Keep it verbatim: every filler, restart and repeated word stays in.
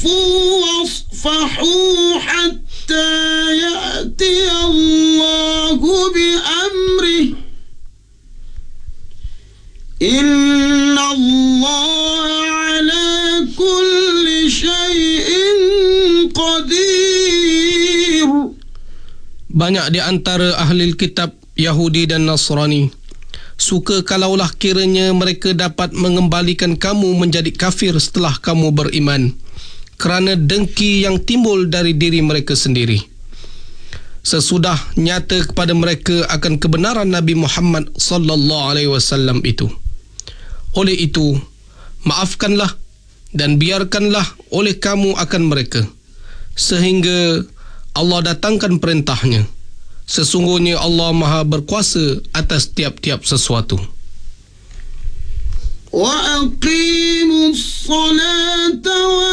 واصفحوا حتى يأتي الله بأمره إن الله على كل شيء قدير. Banyak di antara ahli kitab Yahudi dan Nasrani suka kalaulah kiranya mereka dapat mengembalikan kamu menjadi kafir setelah kamu beriman, kerana dengki yang timbul dari diri mereka sendiri. Sesudah nyata kepada mereka akan kebenaran Nabi Muhammad sallallahu alaihi wasallam itu. Oleh itu, maafkanlah dan biarkanlah oleh kamu akan mereka, sehingga Allah datangkan perintahnya. Sesungguhnya Allah Maha berkuasa atas tiap-tiap sesuatu. Wa aqimus salata wa